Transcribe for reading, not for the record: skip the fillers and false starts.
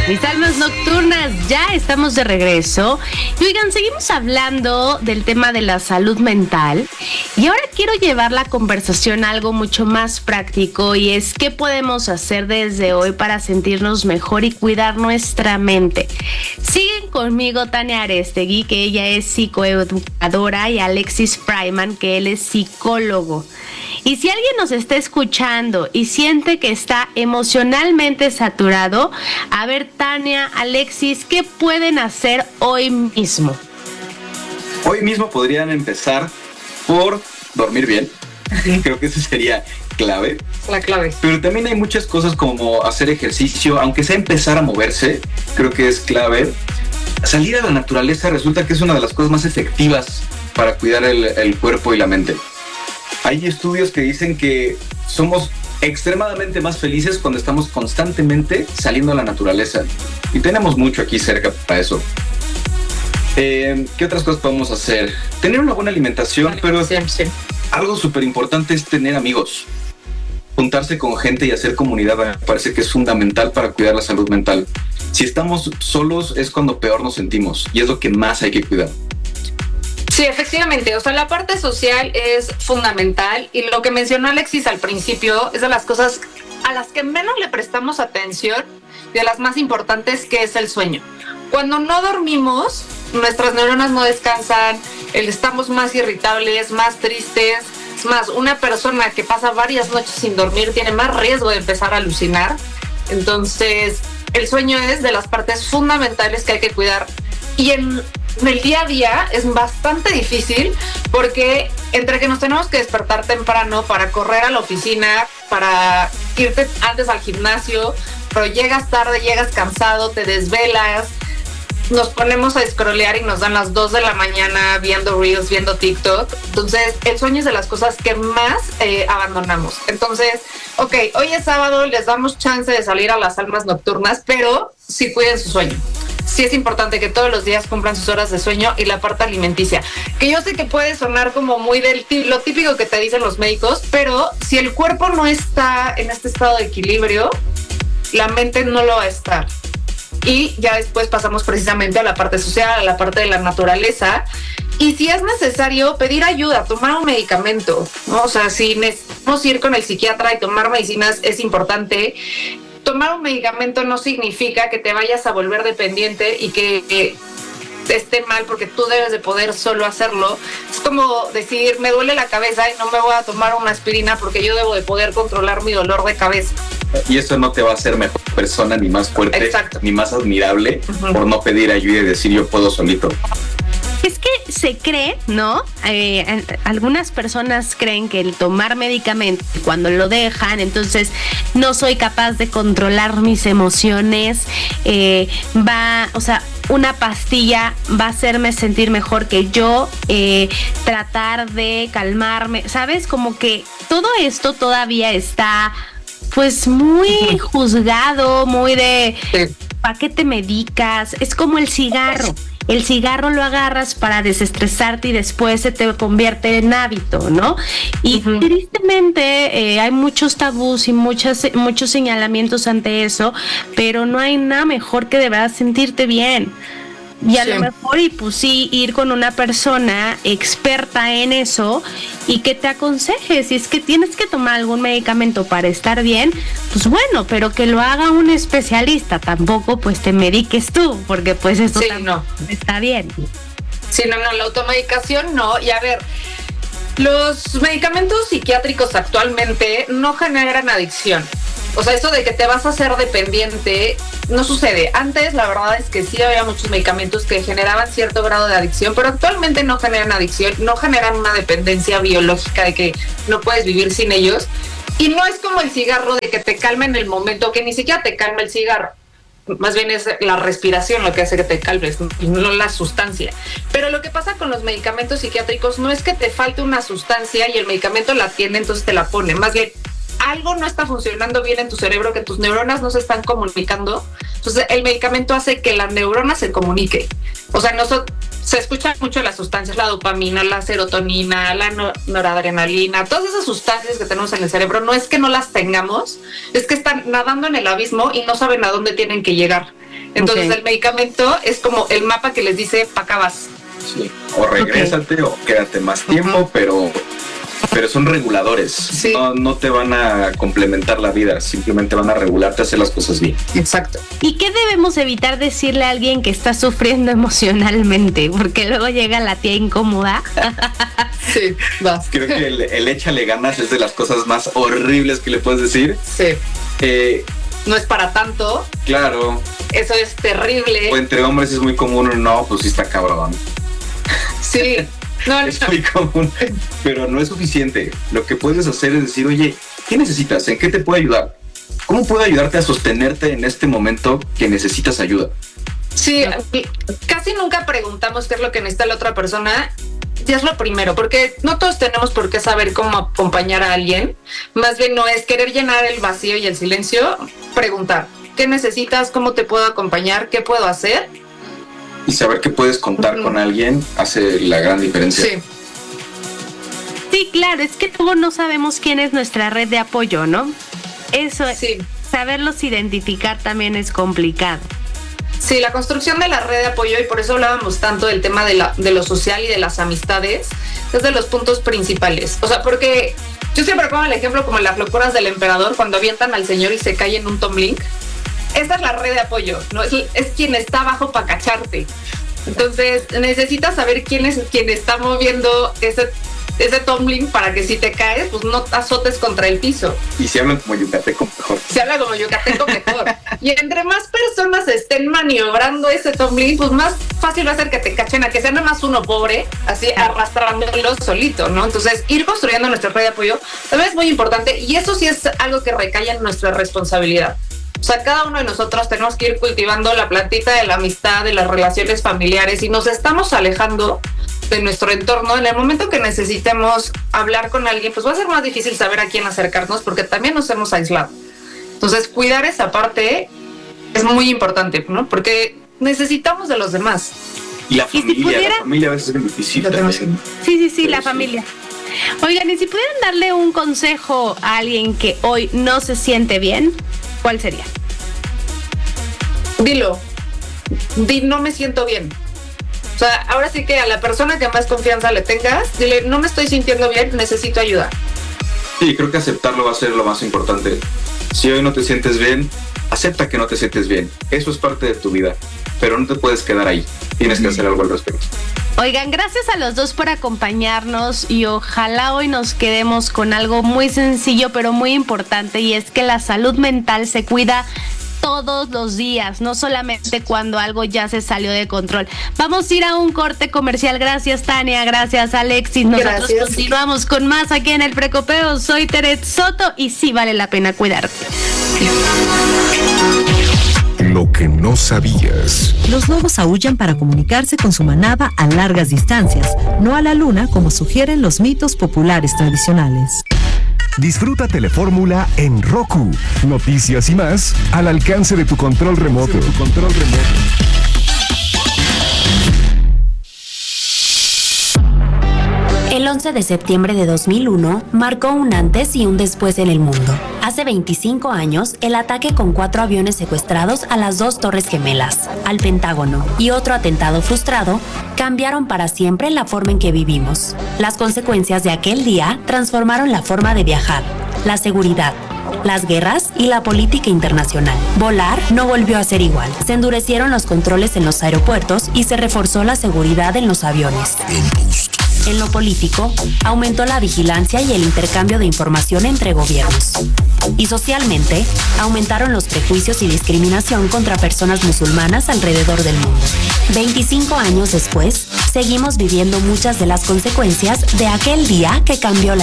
Mis almas nocturnas, ya estamos de regreso. Y oigan, seguimos hablando del tema de la salud mental. Y ahora quiero llevar la conversación a algo mucho más práctico, y es qué podemos hacer desde hoy para sentirnos mejor y cuidar nuestra mente. Siguen conmigo Tania Arestegui, que ella es psicoeducadora, y Alexis Freiman, que él es psicólogo. Y si alguien nos está escuchando y siente que está emocionalmente saturado, a ver, Tania, Alexis, ¿qué pueden hacer hoy mismo? Hoy mismo podrían empezar por dormir bien. Creo que eso sería clave. La clave. Pero también hay muchas cosas como hacer ejercicio, aunque sea empezar a moverse, creo que es clave. Salir a la naturaleza resulta que es una de las cosas más efectivas para cuidar el cuerpo y la mente. Hay estudios que dicen que somos extremadamente más felices cuando estamos constantemente saliendo a la naturaleza. Y tenemos mucho aquí cerca para eso. ¿Qué otras cosas podemos hacer? Tener una buena alimentación, pero sí. Algo súper importante es tener amigos. Juntarse con gente y hacer comunidad me parece que es fundamental para cuidar la salud mental. Si estamos solos es cuando peor nos sentimos y es lo que más hay que cuidar. Sí, efectivamente, o sea, la parte social es fundamental y lo que mencionó Alexis al principio es de las cosas a las que menos le prestamos atención y de las más importantes, que es el sueño. Cuando no dormimos, nuestras neuronas no descansan, estamos más irritables, más tristes. Es más, una persona que pasa varias noches sin dormir tiene más riesgo de empezar a alucinar. Entonces, el sueño es de las partes fundamentales que hay que cuidar. Y en el día a día es bastante difícil porque entre que nos tenemos que despertar temprano para correr a la oficina, para irte antes al gimnasio, pero llegas tarde, llegas cansado, te desvelas, nos ponemos a scrollear y nos dan las 2 de la mañana viendo Reels, viendo TikTok. Entonces, el sueño es de las cosas que más abandonamos. Entonces, ok, hoy es sábado, les damos chance de salir a las almas nocturnas, pero sí cuiden su sueño. Sí es importante que todos los días cumplan sus horas de sueño y la parte alimenticia. Que yo sé que puede sonar como muy lo típico que te dicen los médicos, pero si el cuerpo no está en este estado de equilibrio, la mente no lo va a estar. Y ya después pasamos precisamente a la parte social, a la parte de la naturaleza. Y si es necesario, pedir ayuda, tomar un medicamento, ¿no? O sea, si necesitamos ir con el psiquiatra y tomar medicinas, es importante. Tomar un medicamento no significa que te vayas a volver dependiente y que esté mal, porque tú debes de poder solo hacerlo. Es como decir, me duele la cabeza y no me voy a tomar una aspirina porque yo debo de poder controlar mi dolor de cabeza. Y eso no te va a hacer mejor persona, ni más fuerte, exacto, ni más admirable por no pedir ayuda y decir yo puedo solito. Es que se cree, ¿no? Algunas personas creen que el tomar medicamento, cuando lo dejan, entonces no soy capaz de controlar mis emociones, una pastilla va a hacerme sentir mejor que yo, tratar de calmarme, ¿sabes? Como que todo esto todavía está pues muy juzgado, muy de ¿para qué te medicas? Es como el cigarro. El cigarro lo agarras para desestresarte y después se te convierte en hábito, ¿no? Y tristemente hay muchos tabús y muchos señalamientos ante eso, pero no hay nada mejor que de verdad sentirte bien. Y a lo mejor, y pues sí, ir con una persona experta en eso y que te aconseje. Si es que tienes que tomar algún medicamento para estar bien, pues bueno, pero que lo haga un especialista. Tampoco pues te mediques tú, porque pues eso no está bien. Sí, no, la automedicación no. Y a ver, los medicamentos psiquiátricos actualmente no generan adicción. O sea, eso de que te vas a hacer dependiente no sucede. Antes, la verdad es que sí había muchos medicamentos que generaban cierto grado de adicción, pero actualmente no generan adicción, no generan una dependencia biológica de que no puedes vivir sin ellos. Y no es como el cigarro de que te calma en el momento, que ni siquiera te calma el cigarro. Más bien es la respiración lo que hace que te calmes, no la sustancia. Pero lo que pasa con los medicamentos psiquiátricos no es que te falte una sustancia y el medicamento la tiene, entonces te la pone. Más bien, algo no está funcionando bien en tu cerebro, que tus neuronas no se están comunicando. Entonces, el medicamento hace que la neurona se comunique. O sea, se escuchan mucho las sustancias, la dopamina, la serotonina, la noradrenalina, todas esas sustancias que tenemos en el cerebro. No es que no las tengamos, es que están nadando en el abismo y no saben a dónde tienen que llegar. Entonces el medicamento es como el mapa que les dice, pa' acá vas. Sí. O regrésate o quédate más tiempo, pero son reguladores. Sí. No te van a complementar la vida, simplemente van a regularte a hacer las cosas bien. Exacto. ¿Y qué debemos evitar decirle a alguien que está sufriendo emocionalmente? Porque luego llega la tía incómoda. Sí, vas. Creo que el échale ganas es de las cosas más horribles que le puedes decir. Sí. No es para tanto. Claro. Eso es terrible. O entre hombres es muy común, no, pues sí está cabrón. Sí. No, es muy común, pero no es suficiente. Lo que puedes hacer es decir, oye, ¿qué necesitas? ¿En qué te puedo ayudar? ¿Cómo puedo ayudarte a sostenerte en este momento que necesitas ayuda? Sí, casi nunca preguntamos qué es lo que necesita la otra persona. Ya es lo primero, porque no todos tenemos por qué saber cómo acompañar a alguien. Más bien no es querer llenar el vacío y el silencio, preguntar, ¿qué necesitas? ¿Cómo te puedo acompañar? ¿Qué puedo hacer? Y saber que puedes contar con alguien hace la gran diferencia. Sí. Sí, claro, es que luego no sabemos quién es nuestra red de apoyo, ¿no? Eso, sí. Saberlos identificar también es complicado. Sí, la construcción de la red de apoyo, y por eso hablábamos tanto del tema de lo social y de las amistades, es de los puntos principales. O sea, porque yo siempre pongo el ejemplo como en las locuras del emperador, cuando avientan al señor y se cae en un tumbling. Esa es la red de apoyo, ¿no? Es quien está abajo para cacharte. Entonces, necesitas saber quién es quien está moviendo ese tumbling para que si te caes, pues no te azotes contra el piso. Y si hablan como yucateco, mejor. Se habla como yucateco, mejor. Y entre más personas estén maniobrando ese tumbling, pues más fácil va a ser que te cachen, a que sea nada más uno pobre, así arrastrándolo solito, ¿no? Entonces, ir construyendo nuestra red de apoyo también es muy importante, y eso sí es algo que recae en nuestra responsabilidad. O sea, cada uno de nosotros tenemos que ir cultivando la plantita de la amistad, de las relaciones familiares, y nos estamos alejando de nuestro entorno. En el momento que necesitemos hablar con alguien, pues va a ser más difícil saber a quién acercarnos, porque también nos hemos aislado. Entonces, cuidar esa parte es muy importante, ¿no? Porque necesitamos de los demás. Y la familia a veces es difícil también. Sí, la familia. Oigan, y si pudieran darle un consejo a alguien que hoy no se siente bien, ¿cuál sería? Dilo. No me siento bien. O sea, ahora sí que a la persona que más confianza le tengas, dile, no me estoy sintiendo bien, necesito ayuda. Sí, creo que aceptarlo va a ser lo más importante. Si hoy no te sientes bien, acepta que no te sientes bien. Eso es parte de tu vida, pero no te puedes quedar ahí. Tienes que hacer algo al respecto. Oigan, gracias a los dos por acompañarnos, y ojalá hoy nos quedemos con algo muy sencillo pero muy importante, y es que la salud mental se cuida todos los días, no solamente cuando algo ya se salió de control. Vamos a ir a un corte comercial. Gracias, Tania. Gracias, Alexis. Nosotros continuamos con más aquí en El Precopeo. Soy Teret Soto, y sí vale la pena cuidarte. Lo que no sabías. Los lobos aúllan para comunicarse con su manada a largas distancias, no a la luna como sugieren los mitos populares tradicionales. Disfruta Telefórmula en Roku. Noticias y más al alcance de tu control remoto. El 11 de septiembre de 2001 marcó un antes y un después en el mundo. Hace 25 años, el ataque con 4 aviones secuestrados a las 2 Torres Gemelas, al Pentágono y otro atentado frustrado cambiaron para siempre la forma en que vivimos. Las consecuencias de aquel día transformaron la forma de viajar, la seguridad, las guerras y la política internacional. Volar no volvió a ser igual. Se endurecieron los controles en los aeropuertos y se reforzó la seguridad en los aviones. En lo político, aumentó la vigilancia y el intercambio de información entre gobiernos. Y socialmente, aumentaron los prejuicios y discriminación contra personas musulmanas alrededor del mundo. 25 años después, seguimos viviendo muchas de las consecuencias de aquel día que cambió la